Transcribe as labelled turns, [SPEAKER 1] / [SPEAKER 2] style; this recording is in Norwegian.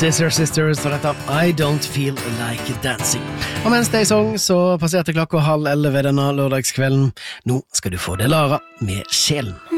[SPEAKER 1] Sisters, og dette I Don't Feel Like Dancing. Og mens det sang, så passerte klokka 10:30 denne lørdagskvelden. Nå skal du få Delara med Sjelen.